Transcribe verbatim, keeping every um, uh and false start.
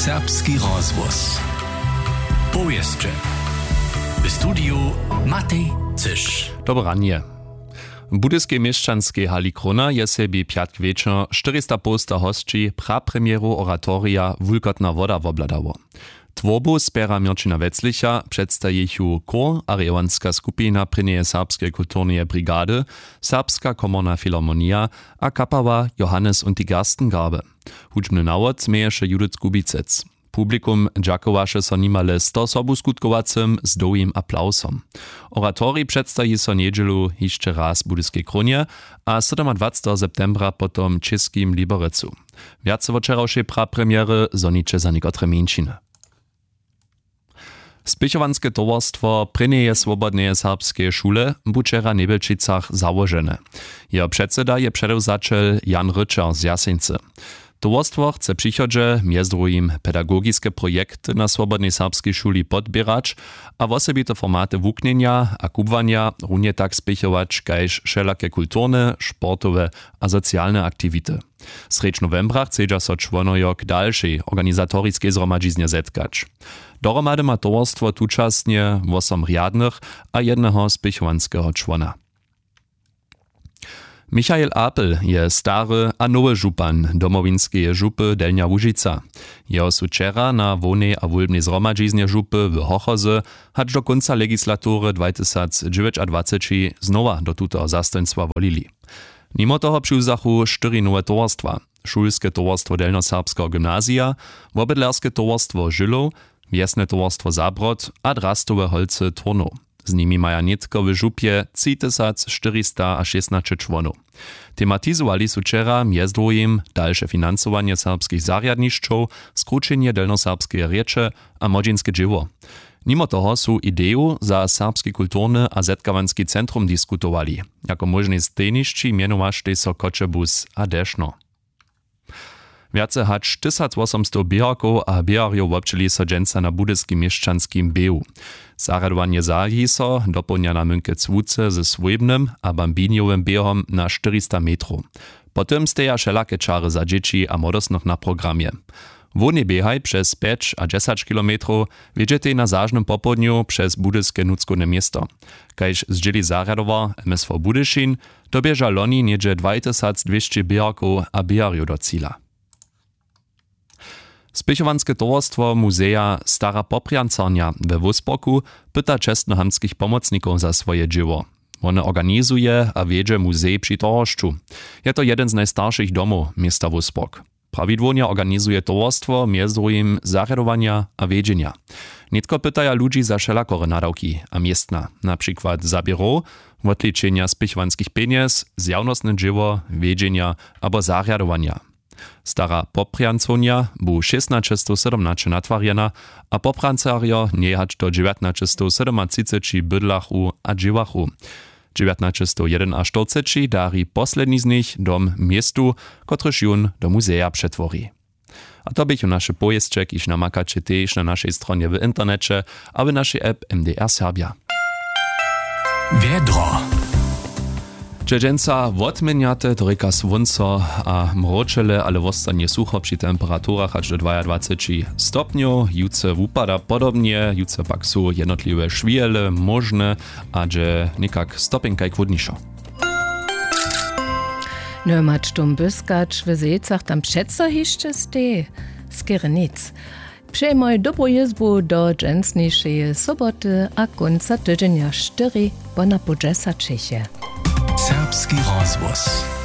Serbski rozhłos. Powieszcze. W studiu Matej Cysz. Dobranie. W budyskiej mieszczanskiej hali Krona je sobie piatk wieczor czterysta posta hostci prapremieru oratoria Wulkotna woda wobladało. Tworbu spiera Mirčina Veclicha przedstawił kor a rejonska skupina Prynieje Serbskiej kulturnej brigady, Serbska komorna filharmonia a kapawa Johannes und die Gerstengarbe. Hudźbny nawod mieješe Judith Kubicec. Publikum dżakowaše so nimale sto sobu skutkowacym z dołim aplausom. Oratorii przedstawi so niedzielu jeszcze raz w budyskiej Kronie, a dwudziestego siódmego septembra potom czeskim Liberecu. Więcej wczorajszej prapremiery zonicze za niekotre mieńczyny. Spěchowanske towarstwo Prynieje Swobodneje Serbskeje šule bučera Nebelčicach założone. Jeho předseda je předewzačel Jan Ryczer z Jaseńce. Towarstwo chce przychodźe, między drugim pedagogiczne projekty na Swobodnej Serbskiej szuli podbierać, a osobite formaty wuknienia a kubwania równie tak spěchować, kajż wszelakie kulturne, sportowe a socjalne aktywity. Sreč novembra chcedza so członojo k dalszej organizatorickiej zhromadźiznie zetkać. Dohromady ma towarstwo tučasnie osem riadnych a jednego spěchowanskiego człona. Michael Apel je stary a nowy župan domowinskiej župy Delnia Łužica. Jeho su wczera na wolnej a wólbnej zhromadźiznie župy w Hochozy hać do końca legislatury dwa tysiące dziewiętnaście znowa do tutego zastoństwa wolili. Mimo toho přiwzachu cztery nowe towarstwa. Szulskie towarstwo Delnoserbskiego gymnazja, wobydlerskie towarstwo Żylo, wiesne towarstwo Zabrod a drastowe holce Torno. Z nimi maja nitko w żupie trzy tysiące czterysta szesnaście członów. Tematizowali su wczera między drugim dalsze finansowanie serbskich zariadniszczów, skrócenie delnoserbskiej riecze a młodzieńskie dzieło. Mimo toho su ideju za Serbski kulturny a zetkawanski centrum diskutowali. Jako możny stejniszczy mianowaštej so Kočebus a Dešno. Więcej hać tysiąc osiemset biehaków a bieharjów občili so dżęca na budyskim mieszczanskim beju. Zaradowanie zahi so dopełnia na münke Cwuce ze swojbnym a bambiniowym behom na czterysta metrów. Potem steja wszelakie czary za dzieci a młodostnych na programie. Wodny behaj przez pięć a dziesięć kilometrów wiedziecie na zażnym popołudniu przez budyskie nuckone miasto. Kajż zdzieli zaradowa M S V Budyszin, dobieża loni niedzie dwa tysiące dwieście biehaków a bieharjów do cíla. Spěchowanske towarstwo Muzeja Stara Popriancarnia we Wuspoku pyta czesnohamskich pomocników za swoje dzieło. One organizuje a wiedzie muzej przy towarszczu. Je to jeden z najstarszych domów miasta Wuspok. Prawidłownie organizuje towarstwo między drugim zaradowania a wiedzienia. Nitko pytaja ludzi za wszelakore nadawki a miestna, na przykład za biuro, odliczenia spěchowanskich pieniędzy, zjawnostne dzieło, wiedzienia albo zaradowania. Stara Popriancarnia bu szesnaście siedemnaście natwarjena, a poprancarjo niehać do dziewiętnaście siedemnaście bydlachu a dziewachu. dziewiętnaście czterdzieści dari posledni z nich dom miestu, kotryż jun do muzeja przetwori. A to bych nasze pojezczek iż namakacie też na naszej stronie w internecie, a w naszej app M D R Serbia. Wiedro. Dżedżęca wotmeniate to reka słonco a mroczele, ale wostanie sucho przy temperaturach aż do dwadzieścia stopniów. Jutce upada podobnie, jutce pak są jednotliwe szwiele możne, a że nikak stopinkaj chłodniejszo. No mać tom byskacz w Zecach tam przeco jeszcze stej, skiery nic. Przejmoj dobrą jezbu do dżęsniejszej soboty a końca tydzienia cztery, bo na podżesa Czechie. Serbski rozhłos.